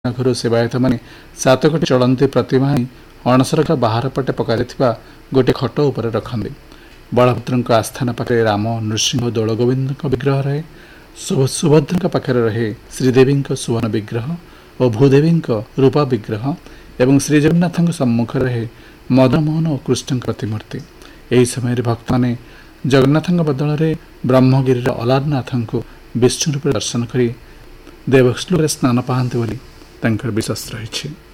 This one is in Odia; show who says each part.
Speaker 1: ଘରୁ ସେବାୟତ ମାନେ 7ଗୋଟି ଚଳନ୍ତି ପ୍ରତିମା ଆଣି ଅଣସର ବାହାର ପଟେ ପକାଯାଇଥିବା ଗୋଟିଏ ଖଟ ଉପରେ ରଖନ୍ତି। ବଳଭଦ୍ରଙ୍କ ଆସ୍ଥାନ ପାଖରେ ରାମ, ନୃସିଂହ, ଦୋଳଗୋବିନ୍ଦଙ୍କ ବିଗ୍ରହ ରହେ। ସୁଭଦ୍ରାଙ୍କ ପାଖରେ ରହେ ଶ୍ରୀଦେବୀଙ୍କ ସୁବର୍ଣ୍ଣ ବିଗ୍ରହ ଓ ଭୂଦେବୀଙ୍କ ରୂପା ବିଗ୍ରହ ଏବଂ ଶ୍ରୀଜଗନ୍ନାଥଙ୍କ ସମ୍ମୁଖରେ ରହେ ମଦନମୋହନ ଓ କୃଷ୍ଣଙ୍କ ପ୍ରତିମୂର୍ତ୍ତି। ଏହି ସମୟରେ ଭକ୍ତମାନେ ଜଗନ୍ନାଥଙ୍କ ବଦଳରେ ବ୍ରହ୍ମଗିରିର ଅଲାରନାଥଙ୍କୁ ବିଷ୍ଣୁ ରୂପରେ ଦର୍ଶନ କରି ଦେବସ୍ଲୁରେ ସ୍ନାନ ପାଆନ୍ତି ବୋଲି ତାଙ୍କର ବିଶ୍ୱାସ ରହିଛି।